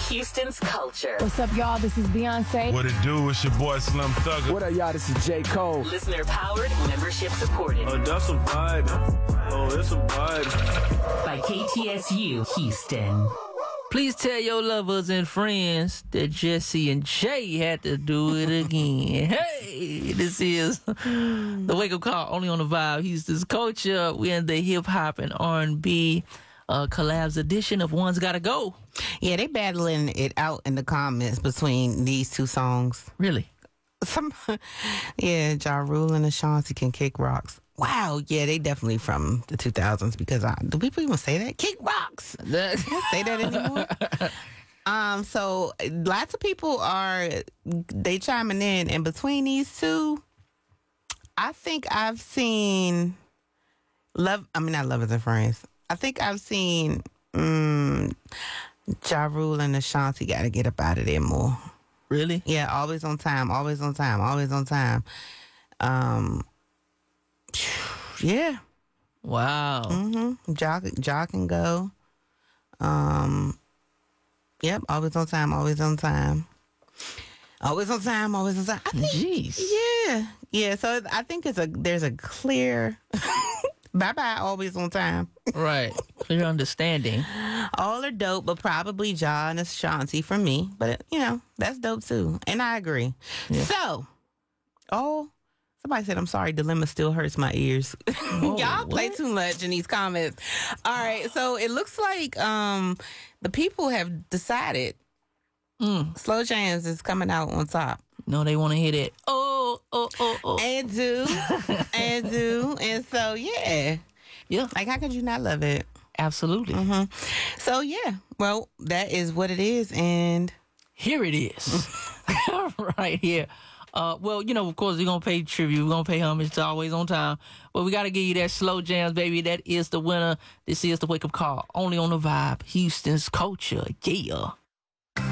Houston's culture. What's up, y'all? This is Beyonce. What it do? It's your boy Slim Thugger. What up, y'all? This is J. Cole. Listener powered, membership supported. Oh, that's a vibe. Oh, it's a vibe. By KTSU Houston. Please tell your lovers and friends that Jesse and Jay had to do it again. Hey, this is the Wake Up Call, only on the Vibe. Houston's culture. We're in the hip hop and R&B collabs edition of One's Gotta Go. Yeah, they battling it out in the comments between these two songs. Really? Yeah, Ja Rule and Ashanti can kick rocks. Wow, yeah, they definitely from the 2000s because do people even say that? Kick rocks. Don't say that anymore. So lots of people they chiming in, and between these two, I think I've seen not Lovers and Friends. I think I've seen Ja Rule and Ashanti got to get up out of there more. Really? Yeah, always on time, always on time, always on time. Yeah. Wow. Mm-hmm. Ja can go. Yep, always on time, always on time. Always on time, always on time. Jeez. Yeah. Yeah, so I think there's a clear bye-bye, always on time. Right. Clear understanding. All are dope, but probably Ja and Ashanti for me. But, that's dope too. And I agree. Yeah. So, somebody said, I'm sorry, Dilemma still hurts my ears. Y'all play too much in these comments. All right, so it looks like the people have decided Slow Jams is coming out on top. No, they want to hit it. Oh. And do. And so, yeah. Yeah. Like, how could you not love it? Absolutely. Mm-hmm. So, yeah. Well, that is what it is, and here it is. Right here. Well, of course, we're going to pay tribute. We're going to pay homage to Always on Time. But we got to give you that Slow Jams, baby. That is the winner. This is the Wake Up Call. Only on the Vibe. Houston's culture. Yeah.